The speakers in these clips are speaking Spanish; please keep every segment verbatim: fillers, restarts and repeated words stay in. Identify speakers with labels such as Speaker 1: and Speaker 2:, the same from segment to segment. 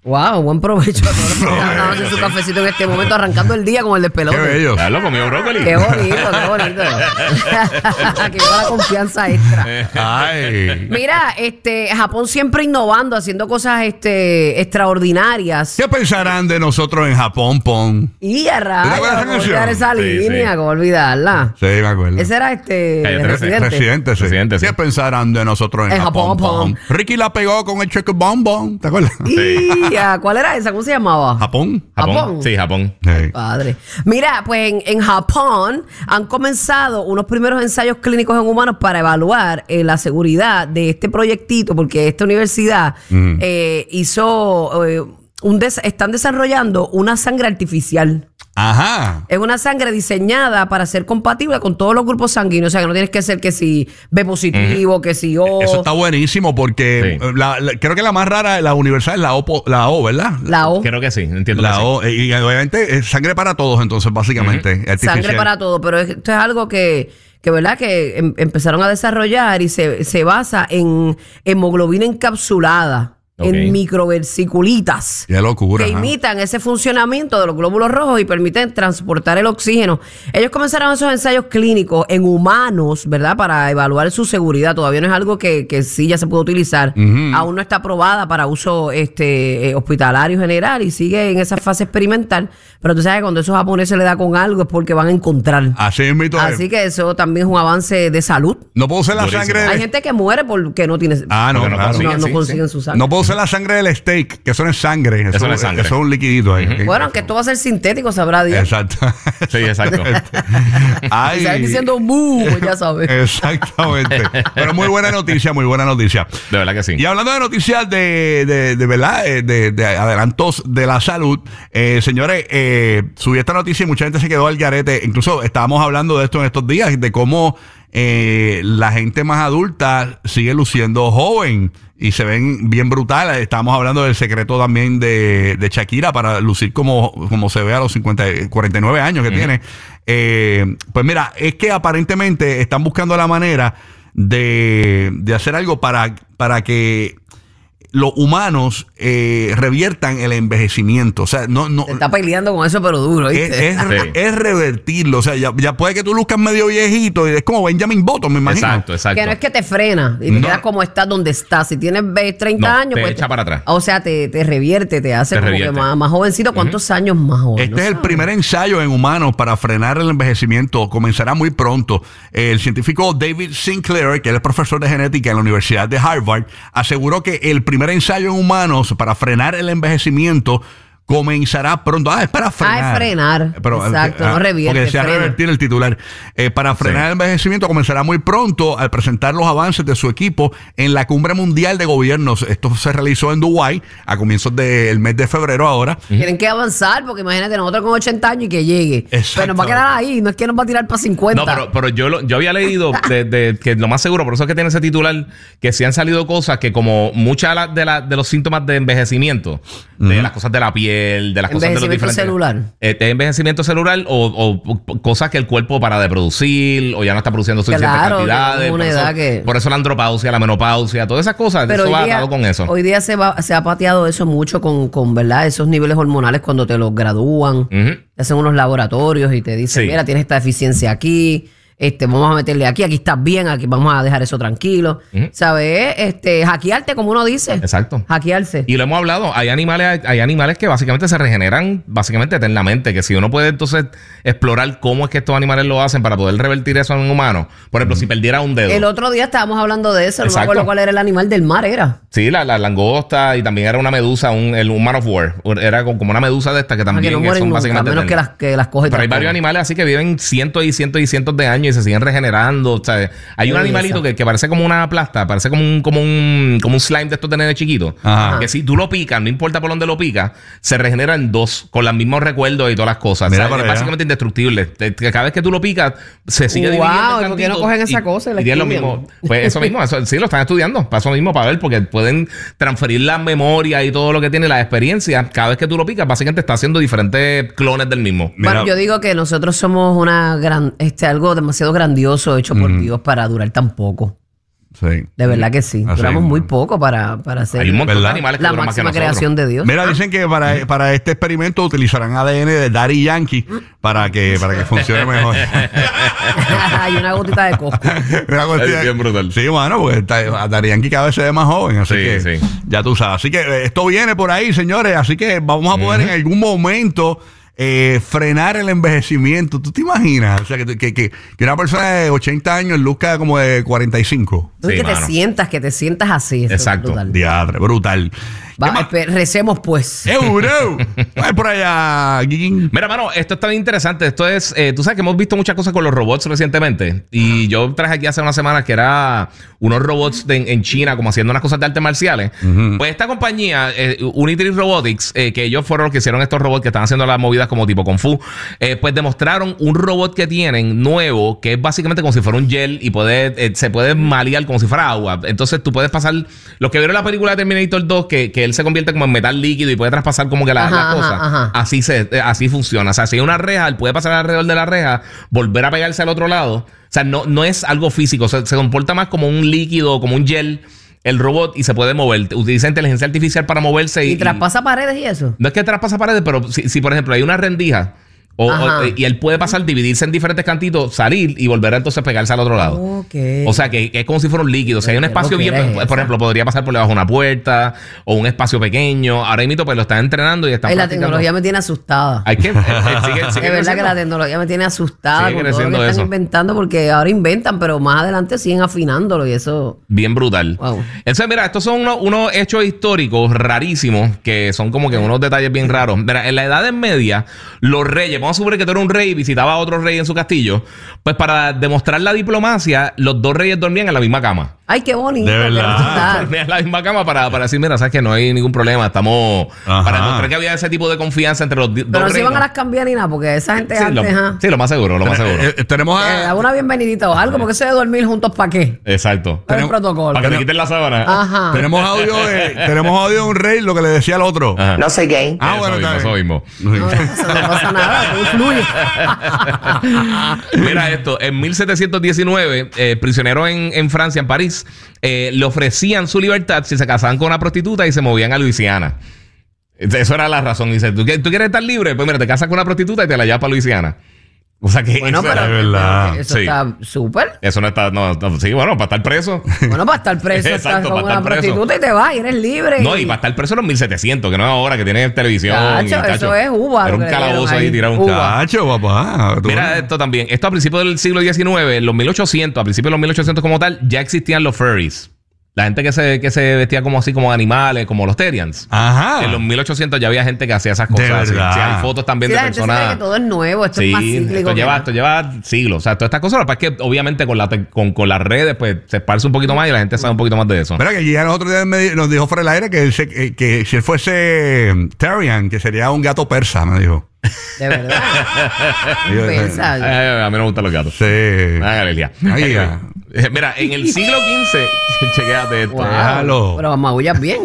Speaker 1: Wow, buen provecho a todos los que están dándose su cafecito en este momento, arrancando el día con el despelote.
Speaker 2: Qué bello.
Speaker 3: Ya lo comió brócoli.
Speaker 1: Qué bonito, qué bonito. Que lleva la confianza extra.
Speaker 2: Ay.
Speaker 1: Mira, este, Japón siempre innovando, haciendo cosas este, extraordinarias.
Speaker 2: ¿Qué pensarán de nosotros en Japón, Pon?
Speaker 1: Y a
Speaker 2: ¿Te acuerdas
Speaker 1: rayos,
Speaker 2: de esa
Speaker 1: ¿cómo
Speaker 2: canción?
Speaker 1: olvidar esa
Speaker 3: Sí,
Speaker 1: línea?
Speaker 3: sí.
Speaker 1: ¿Cómo olvidarla?
Speaker 2: Sí, me acuerdo.
Speaker 1: Ese era este
Speaker 3: Calle trece.
Speaker 1: residente.
Speaker 2: Residente, sí.
Speaker 3: Residente, sí.
Speaker 2: ¿Qué pensarán de nosotros en,
Speaker 1: En
Speaker 2: Japón,
Speaker 1: Japón,
Speaker 2: Pon? Ricky la pegó con el cheque bombón, ¿te acuerdas?
Speaker 1: Y, ah, ¿cuál era esa? ¿Cómo se llamaba?
Speaker 2: Japón.
Speaker 3: Japón.
Speaker 1: Japón.
Speaker 3: Sí, Japón.
Speaker 2: Sí.
Speaker 1: Padre. Mira, pues en, en Japón han comenzado unos primeros ensayos clínicos en humanos para evaluar eh, la seguridad de este proyectito, porque esta universidad
Speaker 2: Mm.
Speaker 1: eh, hizo, eh, un des- están desarrollando una sangre artificial.
Speaker 2: Ajá.
Speaker 1: Es una sangre diseñada para ser compatible con todos los grupos sanguíneos. O sea, que no tienes que ser que si B positivo, que si O.
Speaker 2: Eso está buenísimo porque
Speaker 3: Sí.
Speaker 2: eh, la- la- creo que la más rara, la universal, es la O, po- la O, ¿verdad?
Speaker 1: La O.
Speaker 3: Creo que sí, entiendo
Speaker 2: La
Speaker 3: que
Speaker 2: O. eh, Y obviamente es sangre para todos, entonces, básicamente. artificial.
Speaker 1: Sangre para todo, pero esto es algo que, que ¿verdad? Que em- empezaron a desarrollar y se, se basa en hemoglobina encapsulada,
Speaker 3: Ok.
Speaker 1: en microversiculitas.
Speaker 2: Qué locura.
Speaker 1: Que
Speaker 2: ajá.
Speaker 1: imitan ese funcionamiento de los glóbulos rojos y permiten transportar el oxígeno. Ellos comenzaron esos ensayos clínicos en humanos, ¿verdad? Para evaluar su seguridad. Todavía no es algo que, que sí ya se puede utilizar.
Speaker 2: Ujú.
Speaker 1: Aún no está aprobada para uso este eh, hospitalario general y sigue en esa fase experimental. Pero tú sabes que cuando esos japoneses le da con algo es porque van a encontrar.
Speaker 2: Así es, mito.
Speaker 1: Así que eso también es un avance de salud.
Speaker 2: No puedo usar la
Speaker 3: Durísimo.
Speaker 2: sangre
Speaker 1: Hay
Speaker 2: del...
Speaker 1: gente que muere porque no tiene.
Speaker 2: Ah, no,
Speaker 3: Porque no
Speaker 2: claro.
Speaker 3: consiguen,
Speaker 1: no, no
Speaker 3: sí,
Speaker 1: consiguen
Speaker 3: sí.
Speaker 1: su sangre.
Speaker 2: No puedo usar la sangre del steak, que eso no es sangre. Eso,
Speaker 3: no es sangre.
Speaker 2: Eso es un liquidito ahí.
Speaker 1: Bueno, aunque esto va a ser sintético, sabrá Dios.
Speaker 2: Exacto.
Speaker 3: sí, exacto.
Speaker 2: Ay.
Speaker 1: Si salen diciendo "bu", pues ya sabes.
Speaker 2: Exactamente. Pero muy buena noticia, muy buena noticia.
Speaker 3: De verdad que sí.
Speaker 2: Y hablando de noticias de, de, de verdad, eh, de, de adelantos de la salud, eh, señores, eh, subí esta noticia y mucha gente se quedó al garete. Incluso estábamos hablando de esto en estos días, de cómo eh, la gente más adulta sigue luciendo joven y se ven bien brutales. Estábamos hablando del secreto también de, de Shakira para lucir como, como se ve a los cincuenta, cuarenta y nueve años que
Speaker 3: Ujú.
Speaker 2: tiene. Eh, pues mira, es que aparentemente están buscando la manera de, de hacer algo para, para que los humanos eh, reviertan el envejecimiento. O sea, no, no
Speaker 1: Se está peleando con eso, pero duro,
Speaker 2: es,
Speaker 1: ¿viste?
Speaker 2: es,
Speaker 3: Sí.
Speaker 2: es revertirlo. O sea, ya, ya puede que tú luzcas medio viejito y es como Benjamin Button, me imagino.
Speaker 3: Exacto, exacto.
Speaker 1: Que no es que te frena y te
Speaker 2: No.
Speaker 1: quedas como estás donde estás. Si tienes ve, treinta
Speaker 3: No,
Speaker 1: años,
Speaker 3: te
Speaker 1: pues.
Speaker 3: echa para atrás.
Speaker 1: O sea, te, te revierte, te hace
Speaker 3: Te
Speaker 1: como
Speaker 3: revierte.
Speaker 1: que más, más jovencito. ¿Cuántos años más joven?
Speaker 2: Este
Speaker 1: No
Speaker 2: es el
Speaker 1: sabes.
Speaker 2: primer ensayo en humanos para frenar el envejecimiento. Comenzará muy pronto. El científico David Sinclair, que él es profesor de genética en la Universidad de Harvard, aseguró que el primer ensayo en humanos para frenar el envejecimiento comenzará pronto. Ah, es para frenar.
Speaker 1: Ah, es frenar. Exacto, no revierte,
Speaker 2: Porque decía
Speaker 1: frena.
Speaker 2: revertir el titular. Eh, para frenar
Speaker 3: Sí.
Speaker 2: el envejecimiento comenzará muy pronto al presentar los avances de su equipo en la Cumbre Mundial de Gobiernos. Esto se realizó en Dubái a comienzos del mes de febrero ahora.
Speaker 1: Tienen que avanzar porque imagínate nosotros con ochenta años y que llegue. Pero nos va a quedar ahí, no es que nos va a tirar para cincuenta.
Speaker 3: No, pero, pero yo, lo- yo había leído de, de- que lo más seguro, por eso es que tiene ese titular, que sí han salido cosas que como muchas de, la- de, la- de los síntomas de envejecimiento, de
Speaker 2: Ujú.
Speaker 3: las cosas de la piel, de las cosas de los
Speaker 1: Envejecimiento
Speaker 3: diferentes...
Speaker 1: celular.
Speaker 3: Eh, de envejecimiento celular o, o- o cosas que el cuerpo para de producir o ya no está produciendo suficientes
Speaker 1: Claro,
Speaker 3: cantidades.
Speaker 1: tenemos una
Speaker 3: Por eso,
Speaker 1: edad que-
Speaker 3: por eso la andropausia, la menopausia, todas esas cosas,
Speaker 1: Pero
Speaker 3: eso
Speaker 1: hoy
Speaker 3: va
Speaker 1: día,
Speaker 3: atado con eso.
Speaker 1: hoy día se, va, se ha pateado eso mucho con, con, ¿verdad? Esos niveles hormonales cuando te los gradúan.
Speaker 3: Ujú.
Speaker 1: Te hacen unos laboratorios y te dicen,
Speaker 3: Sí.
Speaker 1: mira, tienes esta deficiencia aquí, este, vamos a meterle aquí, aquí estás bien, aquí vamos a dejar eso tranquilo.
Speaker 3: Ujú.
Speaker 1: ¿Sabes? Este, hackearte, como uno dice.
Speaker 3: Exacto.
Speaker 1: Hackearse.
Speaker 3: Y lo hemos hablado, hay animales, hay animales que básicamente se regeneran básicamente eternamente, que si uno puede entonces explorar cómo es que estos animales lo hacen para poder revertir eso en un humano. Por ejemplo, si perdiera un dedo.
Speaker 1: El otro día estábamos hablando de eso, no me
Speaker 3: Exacto.
Speaker 1: acuerdo cuál era el animal del mar, era.
Speaker 3: Sí, la, la langosta y también era una medusa, un, el, un man of war. Era como como una medusa de esta que
Speaker 1: Ah,
Speaker 3: también
Speaker 1: que no
Speaker 3: son
Speaker 1: mueren nunca, a
Speaker 3: básicamente
Speaker 1: menos que
Speaker 3: eternas.
Speaker 1: las, que las coge y
Speaker 3: Pero hay
Speaker 1: te las
Speaker 3: varios
Speaker 1: come.
Speaker 3: animales así que viven cientos y cientos y cientos de años y se siguen regenerando. O sea, hay
Speaker 1: Qué
Speaker 3: un
Speaker 1: belleza.
Speaker 3: animalito que, que parece como una plasta, parece como un, como un, como un slime de estos de nene chiquito.
Speaker 2: Ajá.
Speaker 3: Que si tú lo picas, no importa por dónde lo picas, se regenera en dos, con los mismos recuerdos y todas las cosas.
Speaker 2: Mira
Speaker 3: O sea,
Speaker 2: para
Speaker 3: es
Speaker 2: allá.
Speaker 3: básicamente indestructible. Te- te- Cada vez que tú lo picas, se sigue
Speaker 1: Wow,
Speaker 3: dividiendo. en
Speaker 1: ¿y por qué no
Speaker 3: cantitos
Speaker 1: cogen esa cosa y la
Speaker 3: y tiene lo
Speaker 1: estudian?
Speaker 3: mismo. Pues eso mismo, eso, sí, lo están estudiando. Para eso mismo, para ver, porque pueden transferir la memoria y todo lo que tiene, la experiencia. Cada vez que tú lo picas, básicamente está haciendo diferentes clones del mismo.
Speaker 2: Mira.
Speaker 1: Bueno, yo digo que nosotros somos una gran, este, algo demasiado grandioso hecho por Dios para durar tan poco.
Speaker 2: Sí.
Speaker 1: De verdad que sí.
Speaker 2: Así
Speaker 1: Duramos
Speaker 2: mismo.
Speaker 1: muy poco para, para hacer
Speaker 3: Hay un montón
Speaker 2: ¿verdad?
Speaker 3: de animales que
Speaker 1: la
Speaker 3: duran más que
Speaker 1: máxima
Speaker 3: nosotros.
Speaker 1: creación de Dios.
Speaker 2: Mira, dicen que para, para este experimento utilizarán A D N de Daddy Yankee para que, para que funcione mejor.
Speaker 1: Hay una gotita de coco.
Speaker 2: Una cuestión-
Speaker 3: Es bien brutal.
Speaker 2: Sí, bueno, porque está- a Daddy Yankee cada vez se ve más joven, así
Speaker 3: Sí,
Speaker 2: que
Speaker 3: sí.
Speaker 2: ya tú sabes. Así que eh, esto viene por ahí, señores, así que vamos a poder en algún momento eh, frenar el envejecimiento. ¿Tú te imaginas? O sea, que, que, que, que una persona de ochenta años luzca como de cuarenta y cinco.
Speaker 1: No es
Speaker 3: Sí,
Speaker 1: que te
Speaker 3: mano.
Speaker 1: sientas, que te sientas así. Eso es
Speaker 3: Exacto.
Speaker 1: brutal.
Speaker 2: Diadre, brutal.
Speaker 1: Va, espe- recemos pues.
Speaker 2: ¡Euro! Vamos por allá, Guiguín.
Speaker 3: Mira, mano, esto está bien interesante. Esto es, eh, tú sabes que hemos visto muchas cosas con los robots recientemente. Y yo traje aquí hace unas semanas que era unos robots de- en China como haciendo unas cosas de artes marciales. Pues esta compañía, eh, Unity Robotics, eh, que ellos fueron los que hicieron estos robots que están haciendo las movidas como tipo Kung Fu, eh, pues demostraron un robot que tienen nuevo, que es básicamente como si fuera un gel y puede, eh, se puede malear como si fuera agua. Entonces tú puedes pasar, los que vieron la película de Terminator dos, que, que él se convierte como en metal líquido y puede traspasar como que la,
Speaker 1: Ajá,
Speaker 3: la
Speaker 1: ajá,
Speaker 3: cosa.
Speaker 1: ajá.
Speaker 3: Así se, eh, así funciona. O sea, si hay una reja, él puede pasar alrededor de la reja, volver a pegarse al otro lado. O sea, no, no es algo físico. O sea, se comporta más como un líquido, como un gel, el robot, y se puede mover. Utiliza inteligencia artificial para moverse. Y,
Speaker 1: Y traspasa paredes y eso.
Speaker 3: no es que traspasa paredes, pero si, si por ejemplo hay una rendija o,
Speaker 1: Ajá.
Speaker 3: o- y él puede pasar, dividirse en diferentes cantitos, salir y volver a entonces pegarse al otro lado.
Speaker 1: Ok.
Speaker 3: O sea, que, que es como si fuera un líquido. O sea, hay un
Speaker 1: ¿Qué
Speaker 3: espacio bien,
Speaker 1: loquera es
Speaker 3: por
Speaker 1: esa?
Speaker 3: ejemplo, podría pasar por debajo de una puerta o un espacio pequeño. Ahora mismo pues lo están entrenando y están
Speaker 1: Ay, la
Speaker 3: practicando.
Speaker 1: tecnología me tiene asustada.
Speaker 3: Hay que... eh, eh, sigue- sigue
Speaker 1: Es verdad que
Speaker 3: creciendo.
Speaker 1: la tecnología me tiene asustada
Speaker 3: Sigue
Speaker 1: con todo lo que
Speaker 3: creciendo
Speaker 1: están
Speaker 3: eso.
Speaker 1: inventando, porque ahora inventan, pero más adelante siguen afinándolo y eso.
Speaker 3: Bien brutal.
Speaker 1: Wow.
Speaker 3: Entonces, mira, estos son unos, unos hechos históricos rarísimos que son como que unos detalles bien raros. Mira, en la Edad Media, los reyes, vamos a suponer que tú eres un rey y visitaba a otro rey en su castillo, pues para demostrar la diplomacia, los dos reyes dormían en la misma cama.
Speaker 1: Ay, qué bonito.
Speaker 2: De verdad.
Speaker 1: qué brutal.
Speaker 3: Dormían en la misma cama para, para decir, mira, sabes que no hay ningún problema, estamos...
Speaker 2: Ajá.
Speaker 3: Para demostrar que había ese tipo de confianza entre los di-
Speaker 1: Pero
Speaker 3: dos
Speaker 1: no se
Speaker 3: reyes.
Speaker 1: iban a las cambiar ni nada, porque esa gente
Speaker 3: Sí, lo,
Speaker 1: antes, ajá.
Speaker 3: sí, lo más seguro, lo más seguro.
Speaker 2: Eh, eh, tenemos
Speaker 1: Eh,
Speaker 2: a,
Speaker 1: daba una bienvenidita o algo, porque eso de dormir juntos, ¿para qué?
Speaker 3: Exacto.
Speaker 1: Para el
Speaker 2: Tenemos-
Speaker 1: protocolo.
Speaker 3: Para que te quiten la sábana.
Speaker 1: Ajá.
Speaker 2: tenemos audio de, tenemos audio de un rey, lo que le decía al otro.
Speaker 3: Ajá.
Speaker 4: No soy gay.
Speaker 2: Ah,
Speaker 3: Eso
Speaker 2: bueno,
Speaker 3: mismo,
Speaker 2: está
Speaker 3: eso
Speaker 2: bien.
Speaker 3: mismo.
Speaker 1: No, no pasa, no pasa nada, todo fluye.
Speaker 3: Mira esto, en mil setecientos diecinueve, eh, prisioneros en, en Francia, en París, eh, le ofrecían su libertad si se casaban con una prostituta y se movían a Luisiana. Eso era la razón. Dice, ¿tú, quieres- ¿tú quieres estar libre? Pues mira, te casas con una prostituta y te la llevas para Luisiana. O sea que
Speaker 1: Bueno,
Speaker 3: eso,
Speaker 1: pero,
Speaker 2: es verdad.
Speaker 1: pero eso
Speaker 3: Sí.
Speaker 1: está súper.
Speaker 3: eso no está... No, no, sí, bueno, para estar preso.
Speaker 1: Bueno, para estar preso,
Speaker 3: Exacto,
Speaker 1: estás con
Speaker 3: para
Speaker 1: una
Speaker 3: estar preso.
Speaker 1: prostituta y te vas y eres libre.
Speaker 3: No, y para estar preso en los mil setecientos, que no es ahora, que tiene televisión.
Speaker 1: Chacho,
Speaker 3: y, chacho,
Speaker 1: eso es uva,
Speaker 3: Era
Speaker 1: lo
Speaker 3: un
Speaker 1: que le
Speaker 3: calabozo
Speaker 1: dieron
Speaker 3: ahí
Speaker 1: ahí.
Speaker 3: tirado un
Speaker 1: Uva.
Speaker 2: Cacho, papá. Tú-
Speaker 3: Mira esto también. Esto a principios del siglo diecinueve, en los mil ochocientos, a principios de los mil ochocientos como tal, ya existían los furries. La gente que se, que se vestía como así, como animales, como los Terians.
Speaker 2: Ajá.
Speaker 3: En los mil ochocientos ya había gente que hacía esas cosas.
Speaker 2: De
Speaker 3: así.
Speaker 2: verdad.
Speaker 3: Sí, hay fotos también
Speaker 1: Sí,
Speaker 3: de
Speaker 1: la gente se cree
Speaker 3: personas.
Speaker 1: que todo es nuevo, esto es más
Speaker 3: Sí,
Speaker 1: cíclico.
Speaker 3: esto
Speaker 1: que
Speaker 3: lleva,
Speaker 1: nada.
Speaker 3: esto lleva siglos. O sea, todas estas cosas, lo que pasa es que obviamente con, la te- con, con las redes, pues se esparce un poquito más y la gente sabe un poquito más de eso.
Speaker 2: Mira, que ya los otros días me di- nos dijo fuera del aire que, él se- que, que si él fuese mm, Terrian, que sería un gato persa, me dijo.
Speaker 1: De verdad.
Speaker 2: Yo-
Speaker 1: Pensa.
Speaker 3: Eh, a mí no me gustan los gatos.
Speaker 2: Sí.
Speaker 3: Ah, Galelia.
Speaker 2: Ahí ya.
Speaker 3: Eh, Mira, en el siglo quince, chequéate esto.
Speaker 1: Wow.
Speaker 2: Déjalo.
Speaker 1: Pero maullas bien,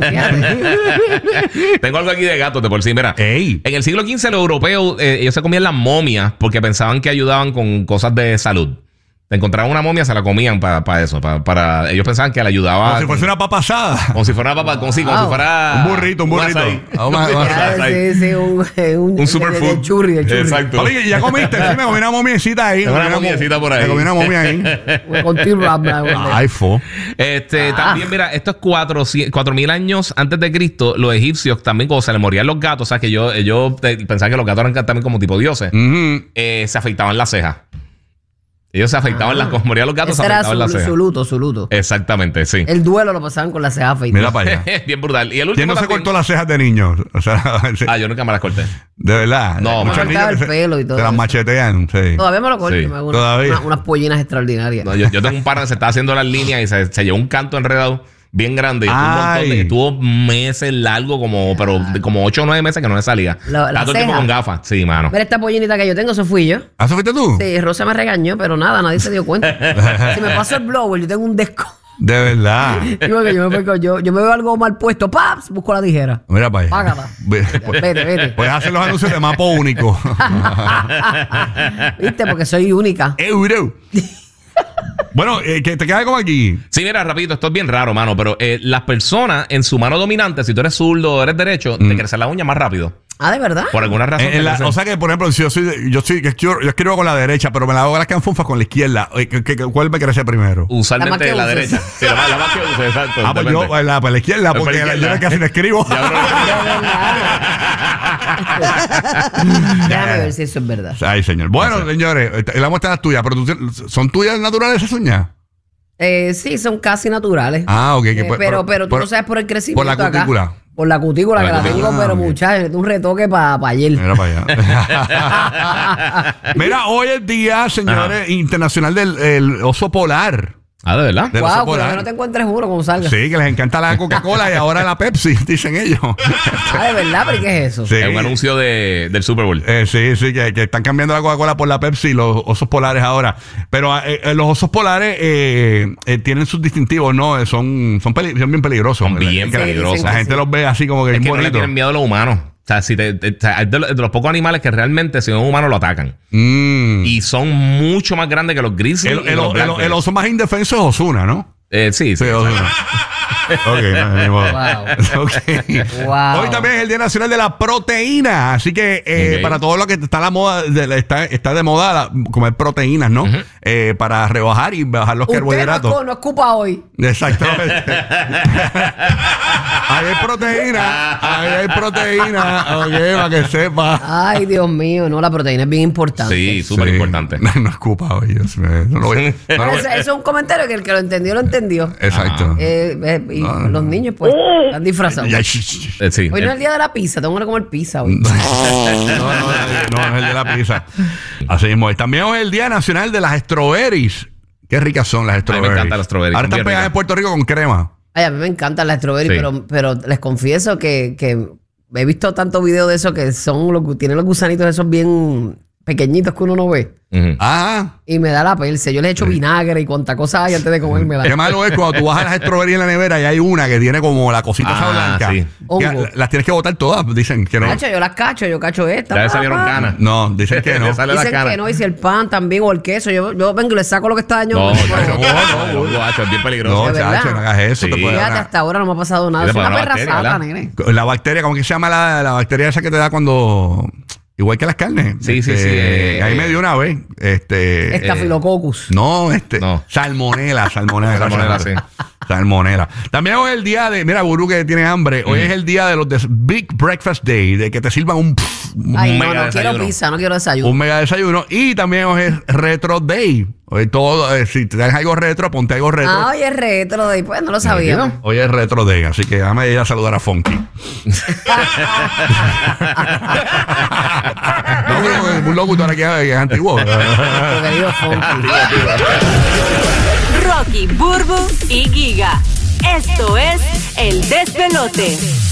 Speaker 1: fíjate.
Speaker 3: Tengo algo aquí de gatos de por sí. Mira,
Speaker 2: Ey.
Speaker 3: en el siglo quince los europeos, eh, ellos se comían las momias porque pensaban que ayudaban con cosas de salud. Te encontraban una momia, se la comían para eso. pa- para ellos pensaban que le ayudaba.
Speaker 2: Como si fuese una papa asada.
Speaker 3: Como si fuera una papa, como si, como
Speaker 1: Wow.
Speaker 3: si fuera.
Speaker 2: Un burrito, un burrito.
Speaker 3: açaí.
Speaker 2: Ah, un- un
Speaker 1: Ya,
Speaker 3: açaí.
Speaker 1: sí, sí, un, eh, un,
Speaker 3: Un superfood.
Speaker 1: El churri, el churri.
Speaker 3: Exacto.
Speaker 2: Oye, ya comiste, sí, me comí una momiecita ahí.
Speaker 3: Tengo una
Speaker 2: Me comí
Speaker 3: momiecita por ahí.
Speaker 2: Me comí una momia ahí.
Speaker 1: Con T-Rap.
Speaker 2: Ay, fo.
Speaker 3: Este,
Speaker 1: Ah.
Speaker 3: también, mira, estos cuatro mil años antes de Cristo, los egipcios también, cuando se les morían los gatos, o sea, que yo, yo eh, pensaba que los gatos eran también como tipo dioses,
Speaker 2: Ujú.
Speaker 3: eh, se afeitaban las cejas. Ellos se afeitaban
Speaker 1: Ah.
Speaker 3: las, cuando morían los gatos, se
Speaker 1: Ese era
Speaker 3: afeitaban
Speaker 1: su,
Speaker 3: las cejas.
Speaker 1: su luto, su luto.
Speaker 3: Exactamente, sí.
Speaker 1: El duelo lo pasaban con la ceja afeitada.
Speaker 2: Mira para allá.
Speaker 3: Bien brutal. Y el
Speaker 2: ¿Quién
Speaker 3: último
Speaker 2: no se
Speaker 3: también-
Speaker 2: cortó las cejas de niño? O sea, sí.
Speaker 3: Ah, yo nunca me las corté.
Speaker 2: De verdad.
Speaker 3: No,
Speaker 2: Muchos
Speaker 3: me
Speaker 2: niños
Speaker 1: cortaba
Speaker 2: que
Speaker 1: el
Speaker 2: se-
Speaker 1: pelo y todo
Speaker 2: se las
Speaker 1: eso.
Speaker 2: machetean, sí.
Speaker 1: Todavía me lo corto.
Speaker 3: Sí,
Speaker 1: me hago una-
Speaker 2: todavía.
Speaker 1: una- unas pollinas extraordinarias.
Speaker 3: No, yo, yo tengo un par que se está haciendo las líneas y se, se llevó un canto enredado bien grande. Y estuvo un montón de-
Speaker 2: Ay.
Speaker 3: estuvo meses largo, como, pero de como ocho o nueve meses que no le salía.
Speaker 1: La- la
Speaker 3: Estaba todo el tiempo
Speaker 1: ceja.
Speaker 3: con gafas. Sí, mano.
Speaker 1: Mira esta pollinita que yo tengo, eso fui yo.
Speaker 2: ¿Ah, eso fuiste tú?
Speaker 1: Sí, Rosa me regañó, pero nada, nadie se dio cuenta. Si me paso el blower, yo tengo un desco.
Speaker 2: De verdad.
Speaker 1: Digo que yo me, voy- yo, yo me veo algo mal puesto, ¡paps! Busco la tijera.
Speaker 2: Mira para allá.
Speaker 1: Págala.
Speaker 2: Ve- pues-
Speaker 1: Vete, vete.
Speaker 2: Puedes hacer los anuncios de Mapo Único.
Speaker 1: ¿Viste? Porque soy única.
Speaker 2: Euro. Bueno, eh, que te queda como aquí.
Speaker 3: Sí, mira, rapidito, esto es bien raro, mano, pero eh, las personas en su mano dominante, si tú eres zurdo o eres derecho,
Speaker 2: Mm.
Speaker 3: te crecen la uña más rápido.
Speaker 1: Ah, ¿de verdad?
Speaker 3: Por alguna razón.
Speaker 2: En-
Speaker 3: te
Speaker 2: en la-
Speaker 3: crecen.
Speaker 2: o sea que, por ejemplo, si yo soy, de- yo soy, yo escribo, yo escribo con la derecha, pero me la hago las canfunfas con la izquierda. Eh, ¿qué- qué- ¿Cuál me crece primero?
Speaker 3: Usualmente
Speaker 1: La
Speaker 3: la,
Speaker 1: más que
Speaker 3: derecha.
Speaker 1: uses.
Speaker 3: Sí, la, más- la más que uses, exacto.
Speaker 2: Ah, pues
Speaker 3: depende.
Speaker 2: yo, la, pues la izquierda,
Speaker 3: Pues
Speaker 2: porque
Speaker 3: por la
Speaker 2: yo
Speaker 3: izquierda.
Speaker 2: casi no escribo.
Speaker 3: Ya,
Speaker 1: Déjame ver si eso es verdad.
Speaker 2: Ay, señor. Bueno,
Speaker 3: No sé.
Speaker 2: señores, eh, la muestra es tuya, pero tú tienes- ¿son tuyas naturales esas uñas?
Speaker 1: Eh, sí, son casi naturales.
Speaker 2: Ah, ok. que
Speaker 1: Eh,
Speaker 2: por-
Speaker 1: pero,
Speaker 2: por-
Speaker 1: pero tú
Speaker 2: por-
Speaker 1: no sabes por el crecimiento
Speaker 2: por la
Speaker 1: acá.
Speaker 2: cutícula.
Speaker 1: Por la cutícula
Speaker 3: Por
Speaker 1: que
Speaker 3: la
Speaker 1: la tengo,
Speaker 2: cutícula.
Speaker 1: pero
Speaker 2: Ah, ok.
Speaker 1: muchachos, un retoque para ayer.
Speaker 2: Mira para allá. Mira, hoy es día, señores, internacional del el oso polar.
Speaker 3: Ah, ¿de verdad?
Speaker 2: De-
Speaker 1: Wow,
Speaker 2: oso
Speaker 1: cuidado
Speaker 2: polar.
Speaker 1: que no te encuentres uno como salga.
Speaker 2: Sí, que les encanta la Coca-Cola y ahora la Pepsi, dicen ellos.
Speaker 1: Ah, de verdad, pero ¿y qué es eso?
Speaker 2: Sí.
Speaker 3: Es un anuncio de, del Super Bowl.
Speaker 2: Eh, sí, sí, que, que están cambiando la Coca-Cola por la Pepsi, los osos polares ahora. Pero eh, eh, los osos polares eh, eh, tienen sus distintivos, ¿no? Eh, Son, son, peli- son bien peligrosos.
Speaker 3: Son bien
Speaker 2: Que la-
Speaker 3: peligrosos.
Speaker 2: La gente
Speaker 1: Sí.
Speaker 2: los ve así como que
Speaker 3: Es
Speaker 2: bien
Speaker 3: que no le
Speaker 2: bonitos.
Speaker 3: tienen miedo a los humanos. O sea, si te, te- o sea, es de, los, de los pocos animales que realmente si un humano lo atacan.
Speaker 2: Mm.
Speaker 3: Y son mucho más grandes que los grizzlies.
Speaker 2: el,
Speaker 3: y
Speaker 2: el-
Speaker 3: los
Speaker 2: el-
Speaker 3: blackbears.
Speaker 2: el oso más indefenso es Ozuna, ¿no?
Speaker 3: Eh, sí, sí.
Speaker 2: Sí, Ozuna. Ok, no, ni modo.
Speaker 1: Wow.
Speaker 2: Ok.
Speaker 1: Wow.
Speaker 2: Hoy también es el Día Nacional de la Proteína. Así que eh,
Speaker 3: Ok.
Speaker 2: para todo lo que está la moda, de la- está, está de moda la- comer proteínas, ¿no? Eh, para rebajar y bajar los
Speaker 1: Usted no,
Speaker 2: carbohidratos.
Speaker 1: escu- no escupa hoy.
Speaker 2: Exactamente. Ahí hay proteína. Ahí hay proteína. Ok, para que sepa.
Speaker 1: Ay, Dios mío, no, la proteína es bien importante.
Speaker 3: Sí, súper
Speaker 2: Sí.
Speaker 3: importante.
Speaker 2: No, no escupa hoy. Dios mío. No lo voy- no lo
Speaker 1: Pero
Speaker 2: voy-
Speaker 1: eso, eso es un comentario que el que lo entendió, lo entendió.
Speaker 2: Exacto.
Speaker 1: Eh, eh, y
Speaker 2: No, no,
Speaker 1: los
Speaker 2: no.
Speaker 1: niños, pues, están disfrazados.
Speaker 2: Ya, sh- sh-
Speaker 3: Eh, sí.
Speaker 1: Hoy no es
Speaker 3: Eh,
Speaker 1: el día de la pizza, tengo que comer pizza hoy.
Speaker 2: No, no, no, no, no es el de la pizza. Así mismo. es. También hoy es el Día Nacional de las strawberries. Qué ricas son las
Speaker 3: me
Speaker 2: strawberries.
Speaker 3: encantan las strawberries,
Speaker 2: Ahora
Speaker 3: son
Speaker 2: están
Speaker 3: bien
Speaker 2: pegadas
Speaker 3: ricas.
Speaker 2: en Puerto Rico con crema.
Speaker 1: Ay, a mí me encantan las strawberries,
Speaker 3: Sí.
Speaker 1: pero, pero les confieso que, que he visto tantos videos de eso que son los, gu- tienen los gusanitos esos bien pequeñitos que uno no ve.
Speaker 3: ujú.
Speaker 2: Ah.
Speaker 1: Y me da la perse. Yo les echo vinagre y cuanta cosa hay antes de comérmela.
Speaker 2: Qué malo es cuando tú vas a las strawberries en la nevera y hay una que tiene como la cosita esa
Speaker 3: Ah,
Speaker 2: blanca.
Speaker 3: sí.
Speaker 2: Que
Speaker 1: Hongo.
Speaker 2: la- las tienes que botar todas. Dicen que no.
Speaker 1: Cacho, yo las cacho, yo cacho esta.
Speaker 3: Ya le salieron
Speaker 1: papá.
Speaker 3: canas.
Speaker 2: No, dicen que no.
Speaker 3: Le sale la
Speaker 1: Dicen
Speaker 3: cana.
Speaker 1: que no, y si el pan también o el queso, yo, yo vengo y le saco lo que está dañado.
Speaker 3: No,
Speaker 1: me lo
Speaker 3: chacho,
Speaker 1: pongo.
Speaker 3: no, no, no, chacho, es bien peligroso.
Speaker 2: No,
Speaker 1: ¿De verdad?
Speaker 2: chacho, no hagas eso.
Speaker 3: Sí.
Speaker 2: Te puede dar
Speaker 1: Fíjate,
Speaker 2: una-
Speaker 1: hasta ahora no me ha pasado nada.
Speaker 3: Sí,
Speaker 1: Es
Speaker 3: le
Speaker 1: una
Speaker 3: puede dar
Speaker 1: perra
Speaker 3: bacteria,
Speaker 1: sata,
Speaker 3: ¿verdad?
Speaker 1: nene.
Speaker 2: La bacteria, ¿cómo que se llama la, la bacteria esa que te da cuando... Igual que las carnes.
Speaker 3: Sí, sí,
Speaker 2: Este,
Speaker 3: sí, eh,
Speaker 2: ahí
Speaker 3: eh.
Speaker 2: me dio una vez. Este...
Speaker 1: Estafilococcus.
Speaker 2: No, este.
Speaker 3: No.
Speaker 2: Salmonela, salmonela.
Speaker 3: Salmonela,
Speaker 2: gracias. Salmonela. También hoy es el día de. Mira, Burú, que tiene hambre. Hoy es el día de los de Big Breakfast Day, de que te sirvan un, un
Speaker 1: Ay, no,
Speaker 3: mega
Speaker 1: no quiero
Speaker 3: desayuno.
Speaker 1: pizza, no quiero desayuno.
Speaker 2: un mega desayuno. Y también hoy es Retro Day. Hoy todo, eh, si te das algo retro, ponte algo retro.
Speaker 1: Ah, oye, retro, de pues no lo sabía.
Speaker 2: Hoy es Retro Day, así que déjame ir a saludar a Funky. No, pero es un locutor aquí que es antiguo.
Speaker 1: Nuestro querido Funky.
Speaker 4: Rocky, Burbu y Giga. Esto es El Despelote.